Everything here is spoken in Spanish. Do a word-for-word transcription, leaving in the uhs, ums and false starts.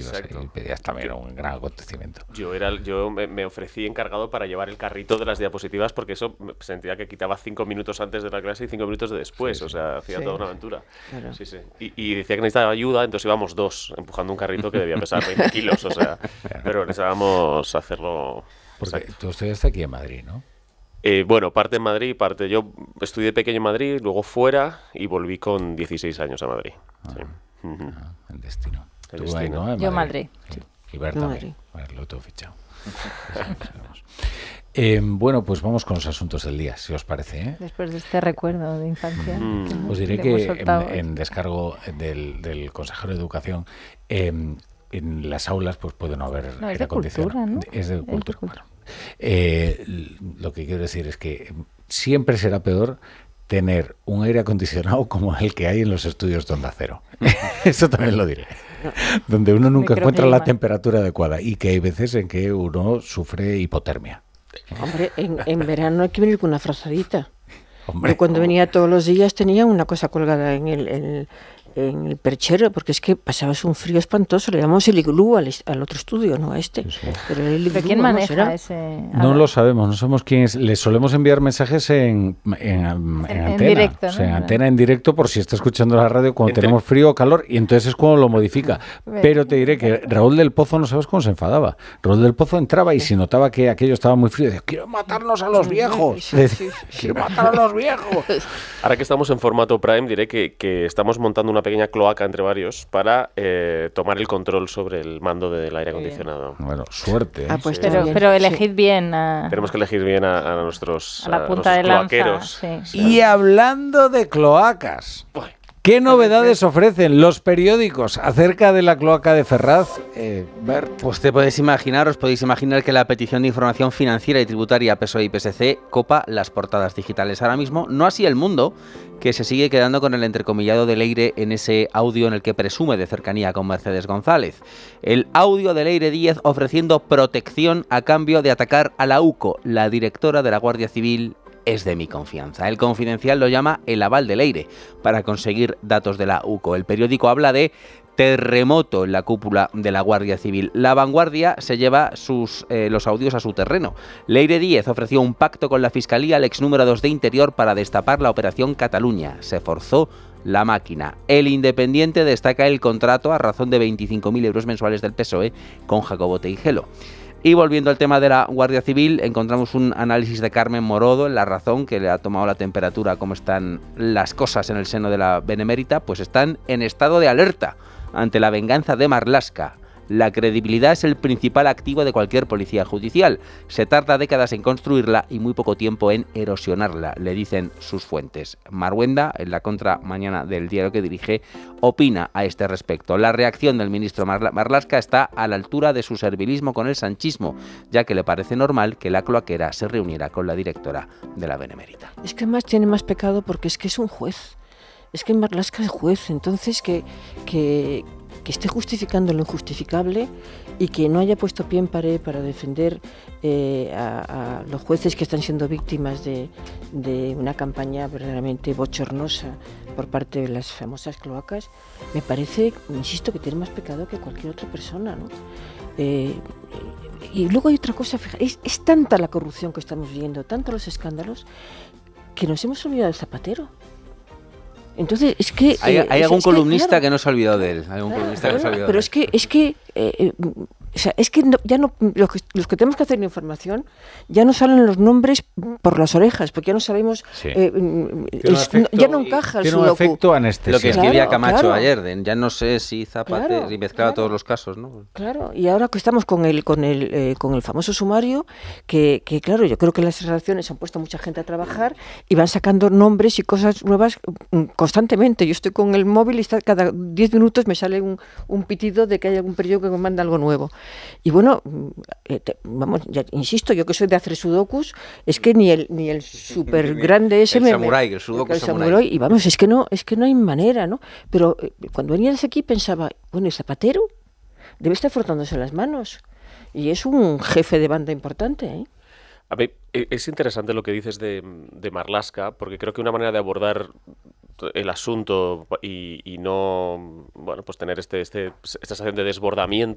Exacto. Y pedías también un gran acontecimiento. Yo era, yo me, me ofrecí encargado para llevar el carrito de las diapositivas porque eso me sentía que quitaba cinco minutos antes de la clase y cinco minutos de después. Sí, sí. O sea, hacía Sí. toda una aventura. Claro. Sí, sí. Y, y decía que necesitaba ayuda, entonces íbamos dos empujando un carrito que debía pesar veinte kilos. O sea, pero necesitábamos hacerlo. Porque Exacto. tú estudiaste aquí en Madrid, ¿no? Eh, bueno, parte en Madrid, parte. Yo estudié pequeño en Madrid, luego fuera y volví con dieciséis años a Madrid. Sí. Ujú. Ah, el destino. El Tú, destino. Ainhoa, en Yo Madrid, sí. Y Bert Yo también. Madrid. A ver, lo tengo fichado. eh, bueno, pues vamos con los asuntos del día, si os parece, ¿eh? Después de este recuerdo de infancia. Mm. que hemos- Os diré que hemos que soltado. en, en descargo del, del consejero de Educación, eh, en las aulas pues puede no haber No, es aire de acondicionado. cultura, ¿no? Es de Es de cultura. cultura. Bueno, eh, l- lo que quiero decir es que siempre será peor tener un aire acondicionado como el que hay en los estudios de Onda Cero. Eso también lo diré. Donde uno nunca Creo que encuentra hay la más. temperatura adecuada y que hay veces en que uno sufre hipotermia. Hombre, en, en verano hay que venir con una frazadita. Hombre, Yo cuando venía todos los días tenía una cosa colgada en el, en el, en el perchero, porque es que pasabas un frío espantoso. Le llamamos el iglú al, est- al otro estudio, no a este. Sí, sí. Pero el iglú, ¿Pero quién vamos, maneja era- ese? no lo sabemos, no sabemos quién es. Le solemos enviar mensajes en, en, en En- en antena. directo, O sea, en ¿no? antena en directo por si está escuchando la radio cuando Entre- tenemos frío o calor y entonces es cuando lo modifica. Ve. Pero te diré que Raúl del Pozo no sabes cómo se enfadaba. Raúl del Pozo entraba y si notaba que aquello estaba muy frío, decía, quiero matarnos a los viejos. Sí, sí, sí. Quiero matar a los viejos. Ahora que estamos en formato Prime, diré que, que estamos montando una pequeña cloaca entre varios para eh, tomar el control sobre el mando del aire Muy bien. acondicionado. Bueno, suerte. ¿eh? Ah, pues Sí. está Pero, bien, pero sí. elegid bien a, Tenemos que elegir bien a, a nuestros, a la a punta de nuestros lanza. cloaqueros. Sí. Y hablando de cloacas, ¿qué novedades ofrecen los periódicos acerca de la cloaca de Ferraz? Eh, Bert. Pues te podéis imaginar, os podéis imaginar que la petición de información financiera y tributaria P S O E y P S C copa las portadas digitales ahora mismo, no así El Mundo, que se sigue quedando con el entrecomillado de Leire en ese audio en el que presume de cercanía con Mercedes González. El audio de Leire Díez ofreciendo protección a cambio de atacar a la U C O, la directora de la Guardia Civil. Es de mi confianza. El Confidencial lo llama el aval de Leire para conseguir datos de la U C O. El periódico habla de terremoto en la cúpula de la Guardia Civil. La Vanguardia se lleva sus, eh, los audios a su terreno. Leire Díez ofreció un pacto con la Fiscalía al ex número dos de Interior para destapar la Operación Cataluña. Se forzó la máquina. El Independiente destaca el contrato a razón de veinticinco mil euros mensuales del P S O E con Jacobo Teijelo. Y volviendo al tema de la Guardia Civil, encontramos un análisis de Carmen Morodo en La Razón, que le ha tomado la temperatura a cómo están las cosas en el seno de la Benemérita, pues están en estado de alerta ante la venganza de Marlaska. La credibilidad es el principal activo de cualquier policía judicial. Se tarda décadas en construirla y muy poco tiempo en erosionarla, le dicen sus fuentes. Marhuenda, en la contra mañana del diario que dirige, opina a este respecto. La reacción del ministro Marla- Marlaska está a la altura de su servilismo con el sanchismo, ya que le parece normal que la cloaquera se reuniera con la directora de la Benemérita. Es que más tiene más pecado porque es que es un juez. Es que Marlaska es juez, entonces que, que, que esté justificando lo injustificable y que no haya puesto pie en pared para defender eh, a, a los jueces que están siendo víctimas de, de una campaña verdaderamente bochornosa por parte de las famosas cloacas, me parece, insisto, que tiene más pecado que cualquier otra persona, ¿no? Eh, y luego hay otra cosa, fija, es, es tanta la corrupción que estamos viendo, tantos los escándalos, que nos hemos olvidado del Zapatero. Entonces, es que... Hay, eh, hay es- algún es que, columnista claro, que no se ha olvidado de él. Hay algún claro, columnista que no se ha bueno, olvidado pero de es él. que, es que, eh, eh, o sea, es que no- ya no, los que, los que tenemos que hacer la información, ya no salen los nombres por las orejas, porque ya no sabemos, Sí. eh, Tiene el- un efecto- ya no encaja el Tiene un sudoku. efecto anestesia. Lo que escribía Claro, Camacho claro. ayer, de, ya no sé si Zapata Claro, y mezclaba claro. todos los casos, ¿no? Claro, y ahora que estamos con el con el eh, con el famoso sumario, que, que claro, yo creo que las redacciones han puesto a mucha gente a trabajar y van sacando nombres y cosas nuevas mm, constantemente. Yo estoy con el móvil y está, cada diez minutos me sale un, un pitido de que hay algún periódico que me manda algo nuevo. Y bueno, mm, eh, te- vamos, ya, insisto, yo que soy de hacer sudokus, es que ni el ni el super grande ese El me, samurái, el sudoku el samurái. samurái, y vamos, es que no, es que no hay manera, ¿no? Pero eh, cuando venías aquí pensaba, bueno, ¿el Zapatero? Debe estar frotándose las manos. Y es un jefe de banda importante, ¿eh? A mí e- es interesante lo que dices de, de Marlaska, porque creo que una manera de abordar el asunto y, y no, bueno, pues tener este, este, esta sensación de desbordamiento